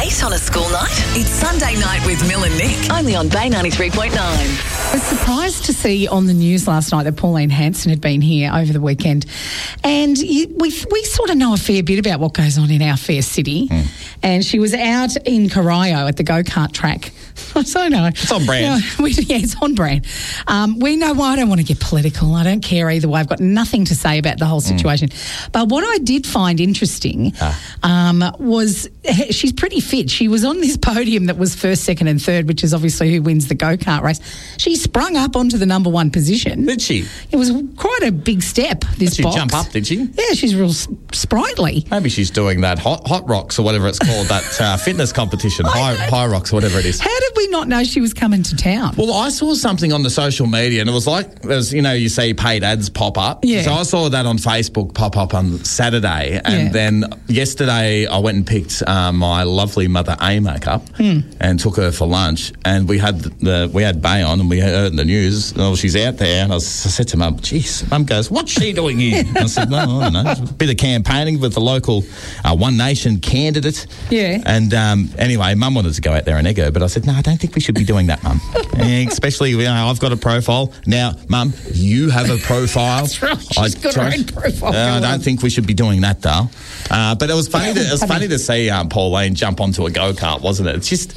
late on a school night? It's Sunday Night with Mill and Nick, only on Bay 93.9. I was surprised to see on the news last night that Pauline Hanson had been here over the weekend. And we sort of know a fair bit about what goes on in our fair city. And she was out in Corio at the go-kart track. So no. It's on brand. It's on brand. We know why I don't want to get political. I don't care either way. I've got nothing to say about the whole situation. But what I did find interesting was she's pretty fit. She was on this podium that was first, second and third, which is obviously who wins the go-kart race. She sprung up onto the number one position. Did she? It was quite a big step, this Did she box. jump up, did she? Yeah, she's real sprightly. Maybe she's doing that hot rocks or whatever it's called, that fitness competition, high rocks, whatever it is. How did we not know she was coming to town? Well, I saw something on the social media and it was like, there's, you see paid ads pop up. Yeah. So I saw that on Facebook pop up on Saturday. And then yesterday I went and picked my lovely mother AMAC up and took her for lunch. And we had Bay on and we heard in the news, she's out there. And I said to Mum, geez, Mum goes, what's she doing here? And I said, well, I don't know. A bit of campaigning with the local One Nation candidate. Yeah. And anyway, Mum wanted to go out there and egg her, but I said, no, I don't think we should be doing that, Mum. Especially, I've got a profile. Now, Mum, you have a profile. That's right. She's got her own profile. I don't think we should be doing that, though. But it was funny. It was funny to see Pauline jump onto a go-kart, wasn't it? It's just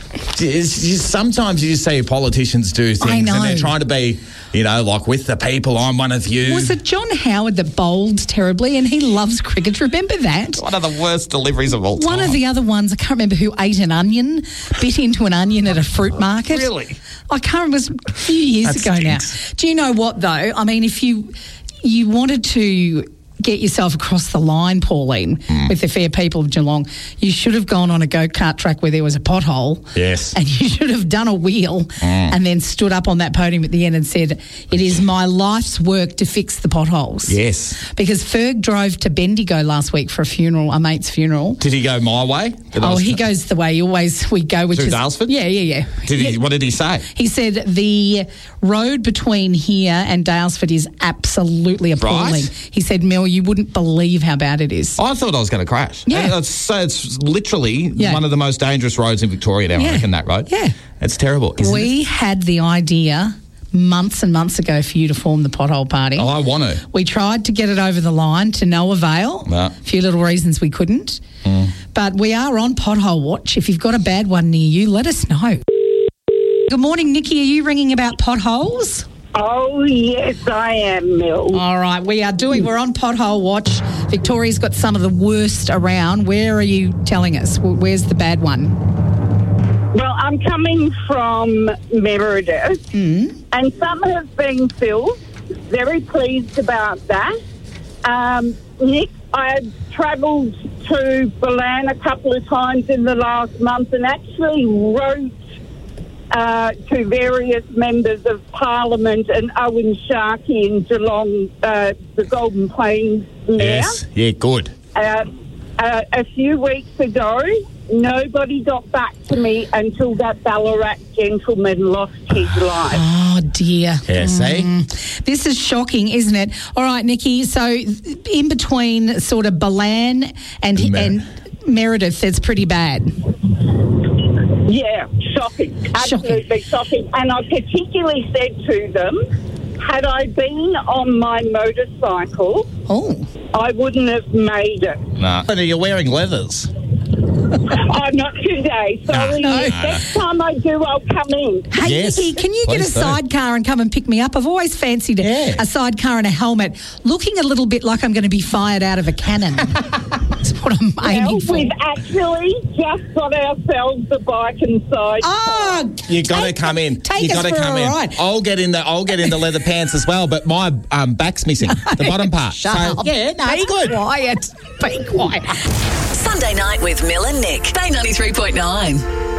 sometimes you just see politicians do things and they're trying to be, like with the people. I'm one of you. Was it John Howard that bowled terribly and he loves cricket? Remember that? One of the worst deliveries of all time. One of the other ones, I can't remember who ate an onion, bit into an onion at a fruit market. Really? I can't remember. It was a few years ago now. Do you know what, though? I mean, if you wanted to get yourself across the line, Pauline, with the fair people of Geelong, you should have gone on a go-kart track where there was a pothole. Yes. And you should have done a wheel and then stood up on that podium at the end and said, it is my life's work to fix the potholes. Yes. Because Ferg drove to Bendigo last week for a mate's funeral. Did he go my way? He goes the way we go, which through is... Daylesford? Yeah. What did he say? He said the road between here and Daylesford is absolutely appalling. Right. He said, Mel, you wouldn't believe how bad it is. I thought I was going to crash. Yeah. It's literally one of the most dangerous roads in Victoria now, I reckon, that road. Yeah. It's terrible, isn't it? We had the idea months and months ago for you to form the Pothole Party. Oh, I want to. We tried to get it over the line to no avail. No. A few little reasons we couldn't. But we are on Pothole Watch. If you've got a bad one near you, let us know. Good morning, Nikki. Are you ringing about potholes? Oh, yes, I am, Mill. All right, we're on Pothole Watch. Victoria's got some of the worst around. Where are you telling us? Where's the bad one? Well, I'm coming from Meredith, and some have been filled. Very pleased about that. Nick, I've travelled to Bolan a couple of times in the last month and actually wrote to various members of Parliament and Owen Sharkey in Geelong, the Golden Plains mayor. Yes, yeah, good. A few weeks ago, nobody got back to me until that Ballarat gentleman lost his life. Oh, dear. Yeah, see? This is shocking, isn't it? All right, Nikki, so in between sort of Bolan and Meredith, it's pretty bad. Yeah, shocking. Absolutely shocking. And I particularly said to them, had I been on my motorcycle, I wouldn't have made it. No. But are you wearing leathers? I'm not today. Sorry. No. Next time I do, I'll come in. Hey, Yes, Nikki, can you get a please do. sidecar and come and pick me up? I've always fancied a sidecar and a helmet, looking a little bit like I'm going to be fired out of a cannon. That's what I'm aiming for. We've actually just got ourselves a bike and sidecar. Oh, You got to come in. Take You us got to for come a in. ride. I'll get in the leather pants as well, but my back's missing, the bottom part. Shut up. Yeah, no, Be it's good. quiet. Be quiet. Sunday Night with Mill and Nick, Bay 93.9.